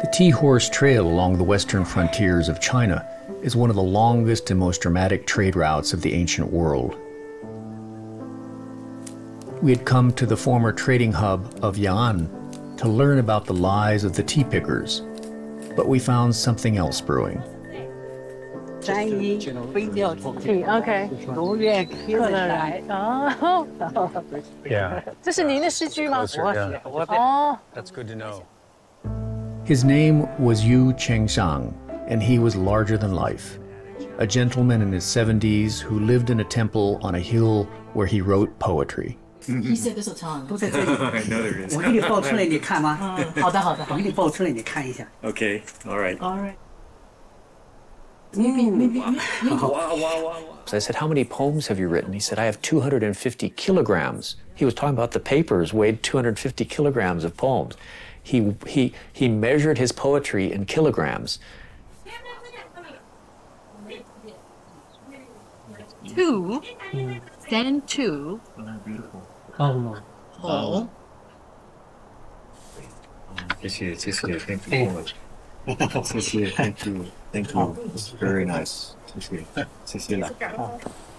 The Tea Horse Trail along the western frontiers of China is one of the longest and most dramatic trade routes of the ancient world. We had come to the former trading hub of Ya'an to learn about the lives of the tea pickers, but we found something else brewing. Okay. 客人来哦。 Yeah. 这是您的诗居吗？ Yeah. 哦， That's good to know. His name was Yu Chengshang, and he was larger than life. A gentleman in his 70s who lived in a temple on a hill where he wrote poetry. He said this a ton. 都在这里。 I know there is. 我给你报出来，你看吗？ 好的好的。 我给你报出来，你看一下。 Okay, all right. All right. Maybe. So I said, how many poems have you written? He said, I have 250 kilograms. He was talking about the papers weighed 250 kilograms of poems. He measured his poetry in kilograms. Two. Then two. Oh. Oh. 谢谢 Thank you so much. 谢谢 Thank you. It's very nice. 谢谢了。